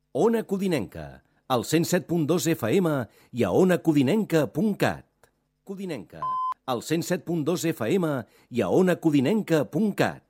Ona Codinenca, al 107.2 FM i a onacodinenca.cat. Codinenca, al 107.2 FM i a onacodinenca.cat.